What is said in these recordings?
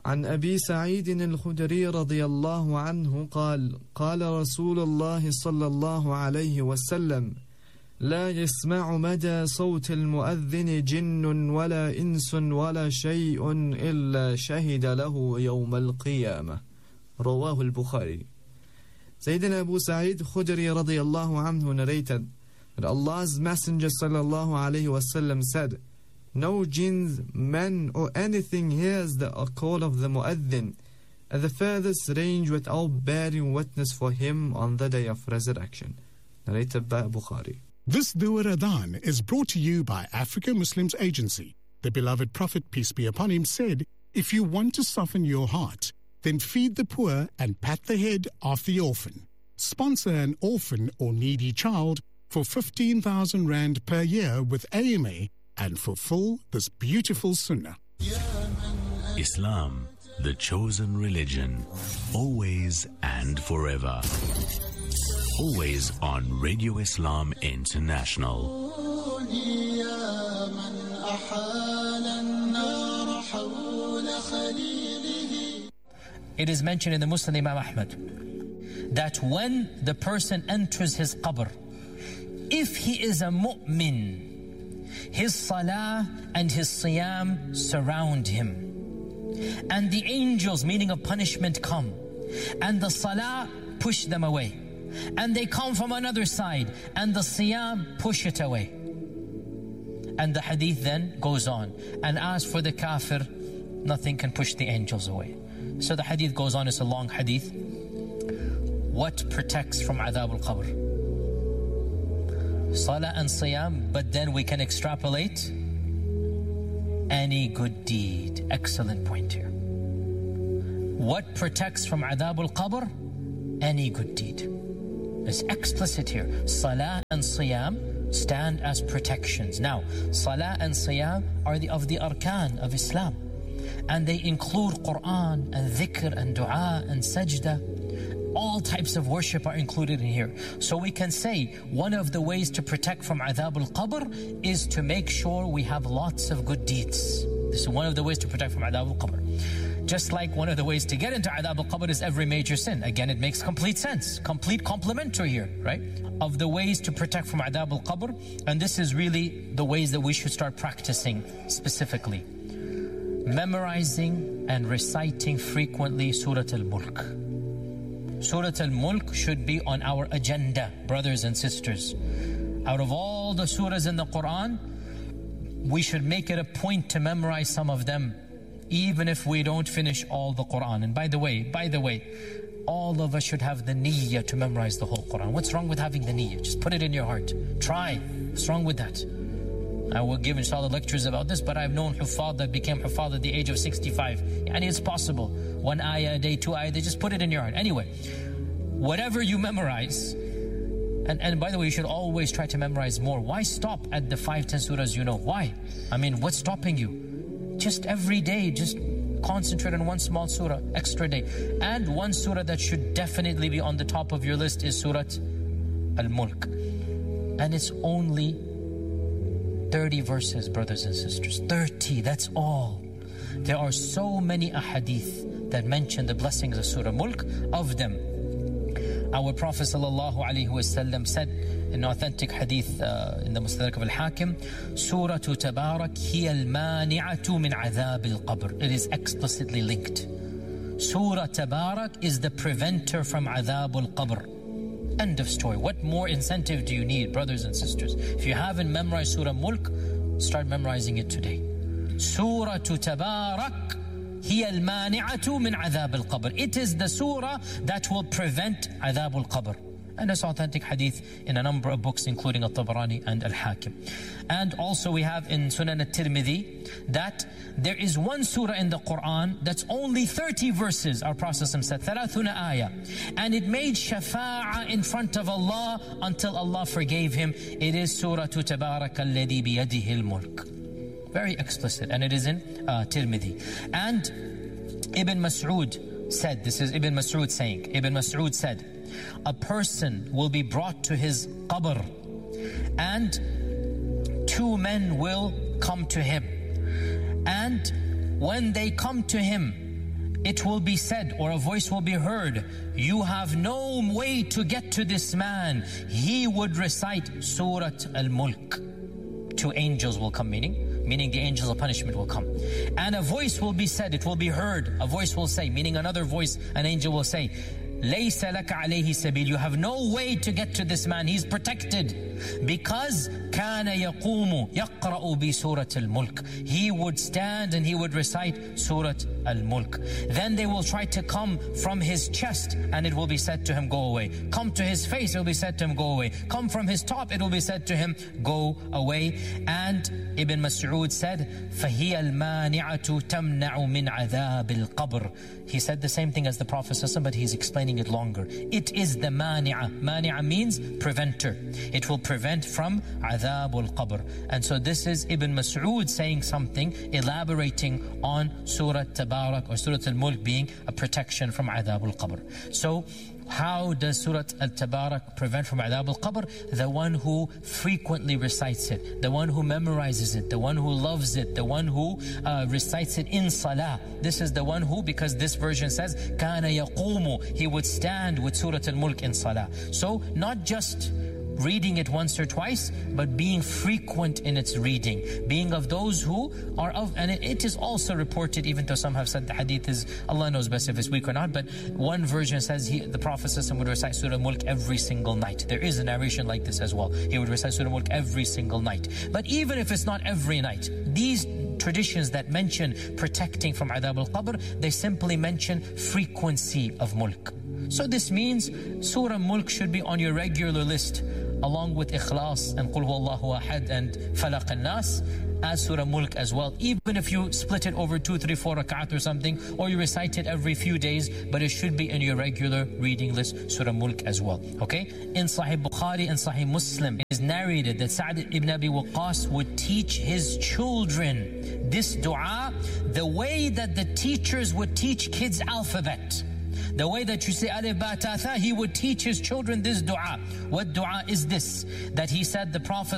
عن أبي سعيد الخدري رضي الله عنه قال قال رسول الله صلى الله عليه وسلم لا يسمع مدى صوت المؤذن جن ولا إنس ولا شيء إلا شهد له يوم القيامة. رواه البخاري. Sayyidina Abu Sa'id Khudri radiyallahu anhu narrated that Allah's Messenger sallallahu alayhi wasallam said, no jinns, men or anything hears the call of the mu'adhin at the furthest range without bearing witness for him on the day of resurrection. Narrated by Bukhari. This Dua Adhan is brought to you by Africa Muslims Agency. The beloved Prophet, peace be upon him, said, if you want to soften your heart, then feed the poor and pat the head of the orphan. Sponsor an orphan or needy child for 15,000 Rand per year with AMA and fulfill this beautiful sunnah. Islam, the chosen religion, always and forever. Always on Radio Islam International. It is mentioned in the Muslim Imam Ahmad that when the person enters his qabr, if he is a mu'min, his salah and his siyam surround him. And the angels, meaning of punishment, come. And the salah push them away. And they come from another side. And the siyam push it away. And the hadith then goes on. And as for the kafir, nothing can push the angels away. So the hadith goes on, it's a long hadith. What protects from adhab al-qabr? Salah and siyam, but then we can extrapolate any good deed. Excellent point here. What protects from adhab al-qabr? Any good deed. It's explicit here. Salah and siyam stand as protections. Now, salah and siyam are of the arkan of Islam. And they include Quran and dhikr and dua and sajda. All types of worship are included in here. So we can say one of the ways to protect from adhab al-qabr is to make sure we have lots of good deeds. This is one of the ways to protect from adhab al-qabr. Just like one of the ways to get into adhab al-qabr is every major sin. Again, it makes complete sense. Complete complementary here, right? Of the ways to protect from adhab al-qabr. And this is really the ways that we should start practicing specifically. Memorizing and reciting frequently Surah Al-Mulk. Surah Al-Mulk should be on our agenda, brothers and sisters. Out of all the surahs in the Quran, we should make it a point to memorize some of them, even if we don't finish all the Quran. And by the way, all of us should have the niyyah to memorize the whole Quran. What's wrong with having the niyyah? Just put it in your heart. Try. What's wrong with that? I will give inshallah lectures about this, but I've known huffaz that became huffaz at the age of 65. And it's possible. 1 ayah a day, 2 ayah, they just put it in your heart. Anyway, whatever you memorize, and by the way, you should always try to memorize more. Why stop at the 5-10 surahs you know? Why? I mean, what's stopping you? Just every day, just concentrate on one small surah, extra day. And one surah that should definitely be on the top of your list is Surah Al-Mulk. And it's only 30 verses, brothers and sisters. 30, that's all. There are so many ahadith that mention the blessings of Surah Mulk. Of them, our Prophet ﷺ said in authentic hadith in the Mustadrak of Al-Hakim, Surah Tabarak hiya al-mani'atu min adhab al-qabr. It is explicitly linked. Surah Tabarak is the preventer from adhab al-qabr. End of story. What more incentive do you need, brothers and sisters? If you haven't memorized Surah Mulk, start memorizing it today. Surah Tabarak hiya al-mani'atu min adhab al-qabr. It is the surah that will prevent adhab al-qabr. And that's authentic hadith in a number of books, including Al-Tabarani and Al-Hakim. And also we have in Sunan Al-Tirmidhi that there is one surah in the Quran that's only 30 verses. Our Prophet said, 30 ayah. And it made shafa'ah in front of Allah until Allah forgave him. It is Surah Tabarak alladhi biyadihi al-mulk. Very explicit. And it is in Tirmidhi. And Ibn Mas'ud said, this is Ibn Mas'ud saying, Ibn Mas'ud said, a person will be brought to his qabr and 2 men will come to him. And when they come to him, it will be said, or a voice will be heard, you have no way to get to this man. He would recite Surah Al-Mulk. 2 angels will come, meaning the angels of punishment will come. And a voice will be said, it will be heard. A voice will say, meaning another voice, an angel will say, لَيْسَ لَكَ عَلَيْهِ سَبِيلٌ. You have no way to get to this man. He's protected. Because كَانَ يَقُومُ يَقْرَأُ بِسُورَةِ الْمُلْكِ. He would stand and he would recite Surah Al-Mulk. Then they will try to come from his chest and it will be said to him, go away. Come to his face, it will be said to him, go away. Come from his top, it will be said to him, go away. And Ibn Mas'ud said, فَهِيَ الْمَانِعَةُ تَمْنَعُ مِنْ عَذَابِ الْقَبْرِ. He said the same thing as the Prophet ﷺ, but he's explaining it longer. It is the mani'a. Mani'a means preventer. It will prevent from adhabul qabr. And so this is Ibn Mas'ud saying something, elaborating on Surah Tabarak or Surah Al-Mulk being a protection from adhabul qabr. So how does Surah Al-Tabarak prevent from adhab al-qabr? The one who frequently recites it, the one who memorizes it, the one who loves it, the one who recites it in salah. This is the one who, because this version says, كَانَ يَقُومُ. He would stand with Surah Al-Mulk in salah. So not just reading it once or twice, but being frequent in its reading, being of those who are of, and it is also reported, even though some have said the hadith is, Allah knows best if it's weak or not, but one version says the Prophet ﷺ would recite Surah Mulk every single night. There is a narration like this as well. He would recite Surah Mulk every single night. But even if it's not every night, these traditions that mention protecting from adhab al-qabr, they simply mention frequency of mulk. So this means Surah Mulk should be on your regular list, along with Ikhlas and Qul Huwallahu Ahad and Falaq al-Nas, as Surah Mulk as well. Even if you split it over 2, 3, 4 rak'at or something, or you recite it every few days, but it should be in your regular reading list, Surah Mulk as well. Okay? In Sahih Bukhari and Sahih Muslim, it is narrated that Sa'd ibn Abi Waqqas would teach his children this dua the way that the teachers would teach kids alphabet. The way that you say Alif Ba Ta Tha, he would teach his children this dua. What dua is this? That he said the Prophet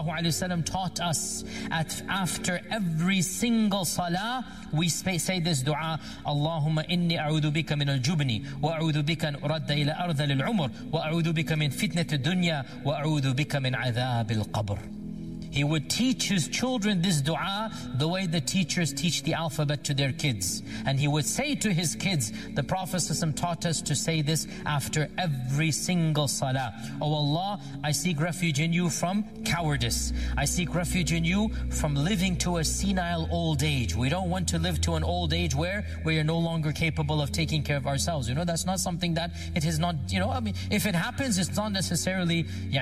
ﷺ taught us after every single salah, we say this dua, Allahumma inni a'udhu bika min al-jubni, wa a'udhu bika an uradda ila ardhal al-umr, wa a'udhu bika min fitnat al-dunya, wa a'udhu bika min adhab al-qabr. He would teach his children this dua the way the teachers teach the alphabet to their kids. And he would say to his kids, the Prophet ﷺ taught us to say this after every single salah. Oh Allah, I seek refuge in you from cowardice. I seek refuge in you from living to a senile old age. We don't want to live to an old age where we are no longer capable of taking care of ourselves. You know, that's not something that it is not, you know, I mean, if it happens, it's not necessarily,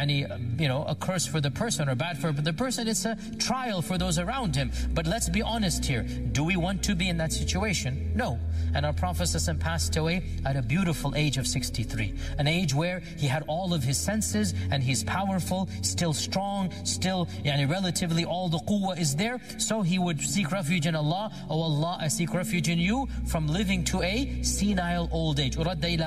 a curse for the person or bad for the person. It's a trial for those around him. But let's be honest here. Do we want to be in that situation? No. And our Prophet ﷺ passed away at a beautiful age of 63. An age where he had all of his senses and he's powerful, still strong, still relatively all the quwwah is there. So he would seek refuge in Allah. Oh Allah, I seek refuge in you from living to a senile old age.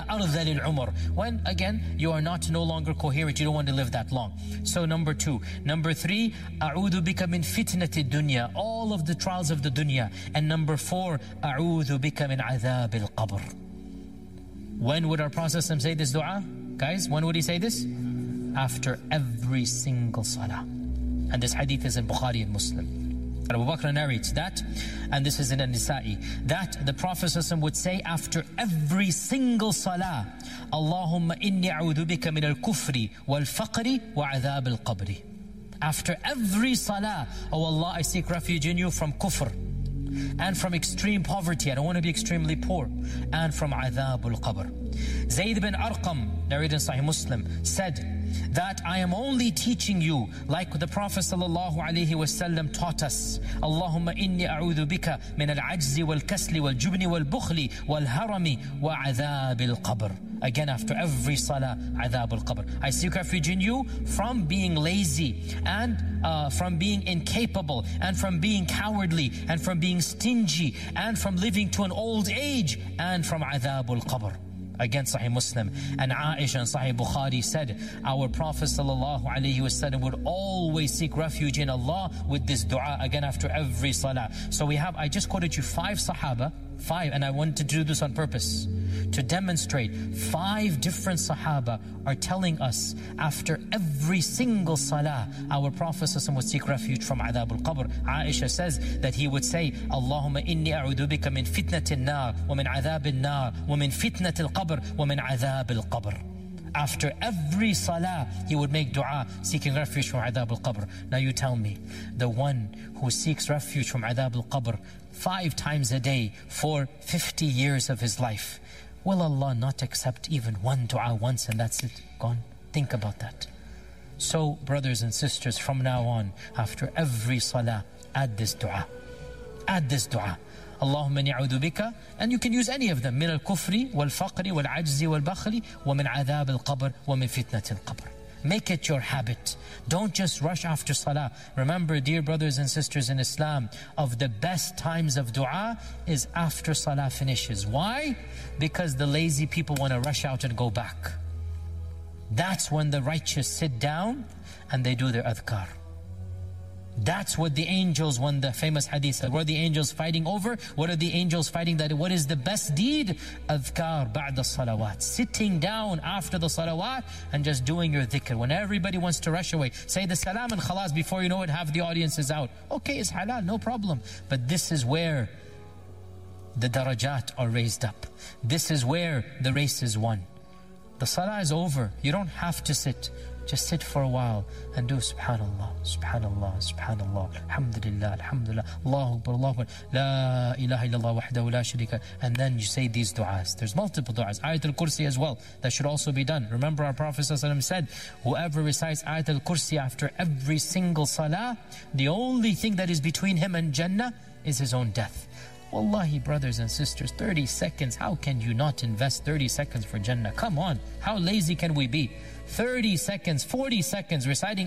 When again, you are no longer coherent, you don't want to live that long. So number 2. Number 3, A'udhu bika min fitnati dunya, all of the trials of the dunya. And number 4, A'udhu bika min adhab al-qabr. When would our Prophet say this dua? Guys, when would he say this? After every single salah. And this hadith is in Bukhari and Muslim. Abu Bakr narrates that, and this is in An-Nisa'i, that the Prophet would say after every single salah, Allahumma inni a'udhu bika min al-kufri wal-faqri wa adhab al-qabri. After every salah, oh Allah, I seek refuge in you from kufr and from extreme poverty. I don't want to be extremely poor. And from adhab al-qabr. Zayd bin Arqam, narrated in Sahih Muslim, said that I am only teaching you like the Prophet ﷺ taught us. Allahumma inni a'udhu bika min al-ajzi wal-kasli wal-jubni wal-bukhli wal-harami wa adhab al-qabr. Again, after every salah, adhab al-qabr. I seek refuge in you from being lazy and from being incapable and from being cowardly and from being stingy and from living to an old age and from adhab al-qabr. Again, Sahih Muslim. And Aisha and Sahih Bukhari said, our Prophet ﷺ would always seek refuge in Allah with this dua, again after every salah. So we have, I just quoted you 5 Sahaba 5, and I wanted to do this on purpose, to demonstrate 5 different Sahaba are telling us after every single salah, our Prophet ﷺ would seek refuge from adhab al-qabr. Aisha says that he would say, Allahumma inni a'udhu bika min fitnati an-nar, wa min adhab an-nar, wa min fitnati al-qabr, wa min adhab al-qabr. After every salah, he would make dua, seeking refuge from adhab al-qabr. Now you tell me, the one who seeks refuge from adhab al-qabr 5 times a day for 50 years of his life, will Allah not accept even one dua once and that's it, gone? Think about that. So, brothers and sisters, from now on, after every salah, add this dua. Add this dua. Allahumma ni'udhu bika, and you can use any of them, min al-kufri, wal-faqri, wal-ajzi, wal-bakhli, wa min adhab al-qabr, wa min fitnat al-qabr. Make it your habit. Don't just rush after salah. Remember, dear brothers and sisters in Islam, of the best times of dua is after salah finishes. Why? Because the lazy people want to rush out and go back. That's when the righteous sit down and they do their adhkar. That's what the angels, when the famous hadith said, what are the angels fighting over? What are the angels fighting? That what is the best deed? Adhkar ba'da salawat. Sitting down after the salawat and just doing your dhikr. When everybody wants to rush away, say the salam and khalas, before you know it, half the audience is out. Okay, it's halal, no problem. But this is where the darajat are raised up. This is where the race is won. The salah is over. You don't have to sit. Just sit for a while and do subhanallah, subhanallah, subhanallah, alhamdulillah, alhamdulillah, Allahu Akbar, Allahu Akbar, la ilaha illallah wahdahu la sharika. And then you say these du'as. There's multiple du'as. Ayat al-Kursi as well. That should also be done. Remember our Prophet ﷺ said, whoever recites Ayat al-Kursi after every single salah, the only thing that is between him and Jannah is his own death. Wallahi, brothers and sisters, 30 seconds, how can you not invest 30 seconds for Jannah? Come on, how lazy can we be? 30 seconds, 40 seconds reciting